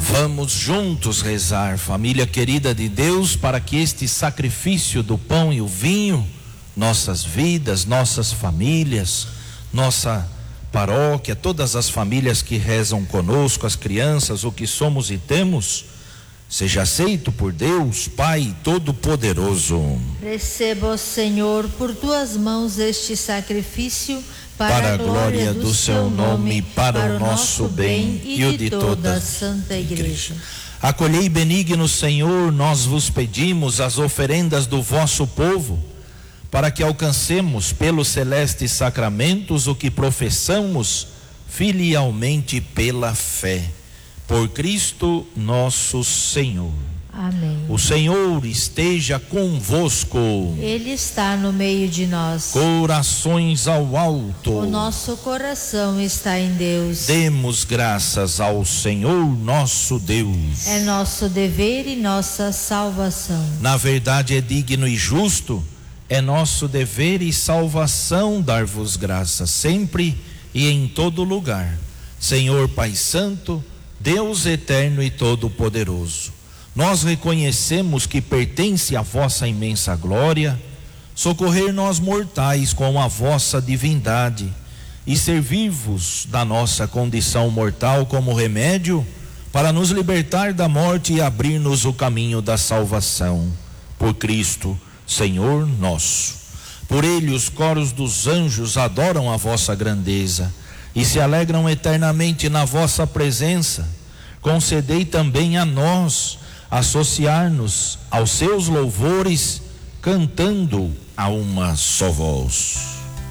Vamos juntos rezar, família querida de Deus, para que este sacrifício do pão e o vinho, nossas vidas, nossas famílias, nossa paróquia, todas as famílias que rezam conosco, as crianças, o que somos e temos, seja aceito por Deus, Pai Todo-Poderoso. Receba, Senhor, por tuas mãos este sacrifício para a glória do seu nome, para o nosso bem e o de toda a Santa Igreja. Acolhei, benigno Senhor, nós vos pedimos as oferendas do vosso povo, para que alcancemos pelos celestes sacramentos o que professamos filialmente pela fé. Por Cristo nosso Senhor. Amém. O Senhor esteja convosco. Ele está no meio de nós. Corações ao alto. O nosso coração está em Deus. Demos graças ao Senhor nosso Deus. É nosso dever e nossa salvação. Na verdade é digno e justo, é nosso dever e salvação dar-vos graças sempre e em todo lugar. Senhor Pai Santo, Deus eterno e todo-poderoso, nós reconhecemos que pertence à vossa imensa glória socorrer nós mortais com a vossa divindade e servir-vos da nossa condição mortal como remédio para nos libertar da morte e abrir-nos o caminho da salvação. Por Cristo, Senhor nosso. Por ele os coros dos anjos adoram a vossa grandeza e se alegram eternamente na vossa presença. Concedei também a nós associar-nos aos seus louvores, cantando a uma só voz.